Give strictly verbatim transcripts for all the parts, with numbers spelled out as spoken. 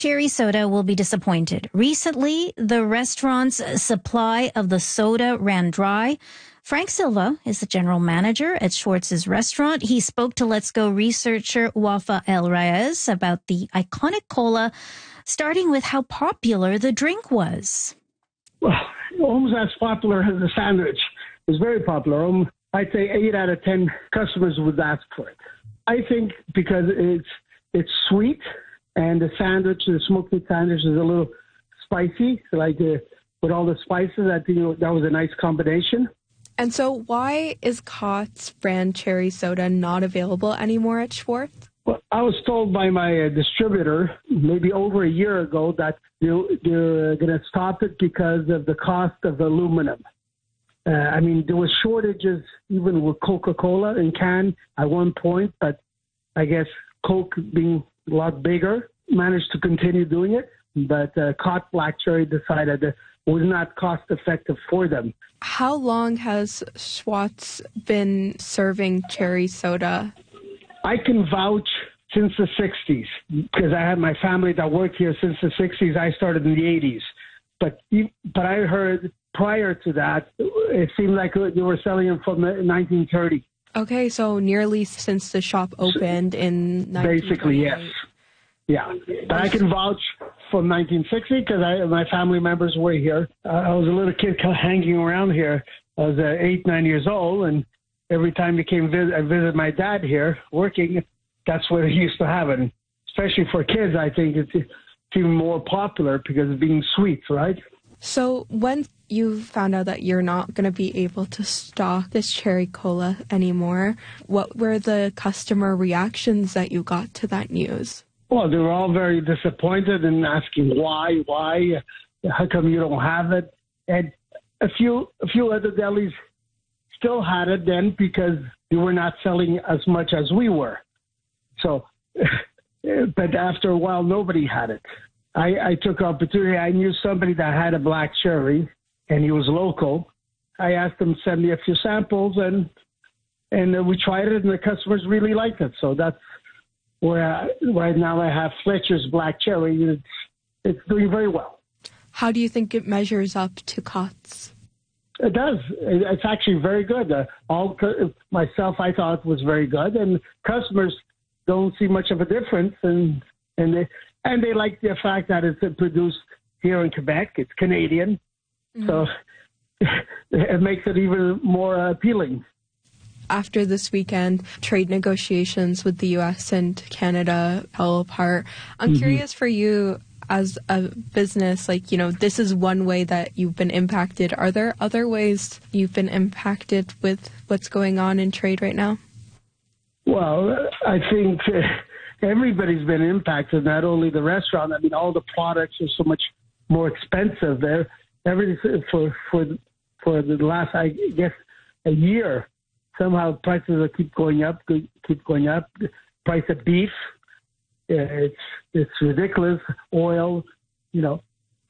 Cherry soda will be disappointed. Recently, the restaurant's supply of the soda ran dry. Frank Silva is the general manager at Schwartz's restaurant. He spoke to Let's Go researcher Wafa El Reyes about the iconic cola, starting with how popular the drink was. Well, almost as popular as a sandwich. It was very popular. Um, I'd say eight out of ten customers would ask for it. I think because it's it's sweet, and the sandwich, the smoked meat sandwich, is a little spicy. Like uh, with all the spices, I think that was a nice combination. And so why is Cott's brand cherry soda not available anymore at Schwartz? Well, I was told by my uh, distributor maybe over a year ago that they're, they're going to stop it because of the cost of aluminum. Uh, I mean, there was shortages even with Coca-Cola in can at one point, but I guess Coke being a lot bigger managed to continue doing it. But uh, Cott Black Cherry decided that it was not cost effective for them. How long has Schwartz been serving cherry soda? I can vouch since the sixties because I had my family that worked here since the sixties. I started in the eighties. But but I heard prior to that, it seemed like they were selling them from nineteen thirty. Okay, so nearly since the shop opened in nineteen thirty. Basically, yes. Yeah, but I can vouch from nineteen sixty because my family members were here. Uh, I was a little kid hanging around here. I was uh, eight, nine years old, and every time I came visit, I visit my dad here working, that's where he used to have it. And especially for kids, I think it's, it's even more popular because of being sweet, right? So when you found out that you're not going to be able to stock this cherry cola anymore, what were the customer reactions that you got to that news? Well, they were all very disappointed and asking why, why, how come you don't have it? And a few, a few other delis still had it then because they were not selling as much as we were. So, but after a while, nobody had it. I, I took opportunity. I knew somebody that had a black cherry, and he was local. I asked him to send me a few samples, and and we tried it, and the customers really liked it. So that's where I, right now I have Fletcher's Black Cherry. It's, it's doing very well. How do you think it measures up to Cott's? It does. It's actually very good. Uh, all myself, I thought it was very good, and customers don't see much of a difference, and and they and they like the fact that it's produced here in Quebec. It's Canadian, mm-hmm. so it makes it even more appealing. After this weekend, trade negotiations with the U S and Canada fell apart. I'm mm-hmm. curious for you as a business, like, you know, this is one way that you've been impacted. Are there other ways you've been impacted with what's going on in trade right now? Well, I think everybody's been impacted, not only the restaurant. I mean, all the products are so much more expensive there. Everything for, for, for the last, I guess, a year. Somehow prices keep going up, keep going up. The price of beef, it's it's ridiculous. Oil, you know,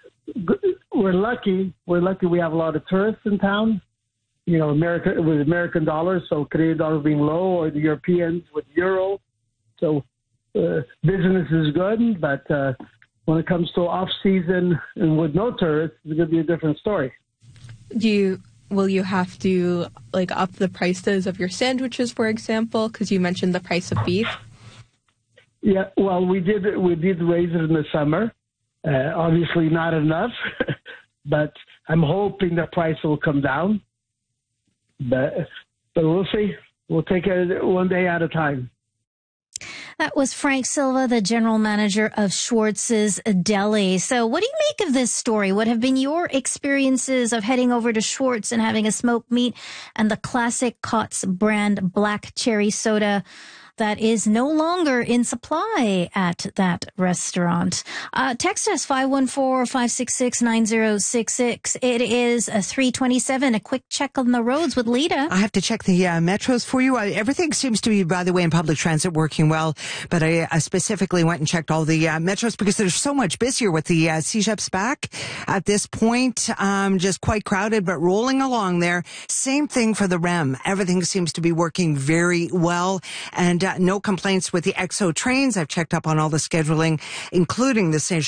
we're lucky. We're lucky we have a lot of tourists in town. You know, America with American dollars, so Canadian dollars being low, or the Europeans with euro. So uh, business is good, but uh, when it comes to off season and with no tourists, it's going to be a different story. Do you? Will you have to, like, up the prices of your sandwiches, for example? Because you mentioned the price of beef. Yeah, well, we did we did raise it in the summer. Uh, obviously not enough, but I'm hoping the price will come down. But, but we'll see. We'll take it one day at a time. That was Frank Silva, the general manager of Schwartz's Deli. So what do you make of this story? What have been your experiences of heading over to Schwartz and having a smoked meat and the classic Cott's brand black cherry soda that is no longer in supply at that restaurant? Uh, text us five one four, five six six, nine zero six six. It is a three twenty-seven. A quick check on the roads with Lita. I have to check the uh, metros for you. Uh, everything seems to be, by the way, in public transit working well. But I, I specifically went and checked all the uh, metros because there's so much busier with the uh, C-Sheps back at this point. Um, just quite crowded, but rolling along there. Same thing for the R E M. Everything seems to be working very well. And uh, no complaints with the X O trains. I've checked up on all the scheduling, including the Saint